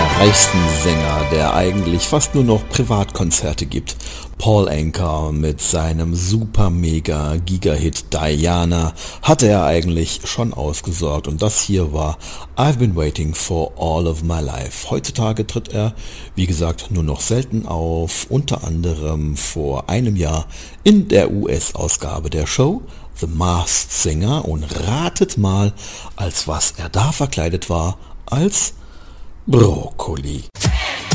reichsten Sänger, der eigentlich fast nur noch Privatkonzerte gibt. Paul Anka mit seinem super mega Giga-Hit Diana hatte er eigentlich schon ausgesorgt und das hier war I've Been Waiting for All of My Life. Heutzutage tritt er, wie gesagt, nur noch selten auf, unter anderem vor einem Jahr in der US-Ausgabe der Show The Masked Singer und ratet mal, als was er da verkleidet war, als Brokkoli.